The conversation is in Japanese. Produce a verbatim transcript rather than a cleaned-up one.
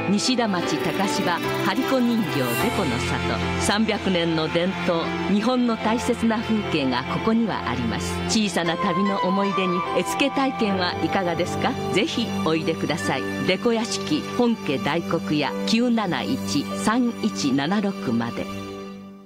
西田町高芝張子人形デコの里。さんびゃくねんの伝統、日本の大切な風景がここにはあります。小さな旅の思い出に絵付け体験はいかがですか。ぜひおいでください。デコ屋敷本家大黒屋 きゅうなないち さんいちななろく まで。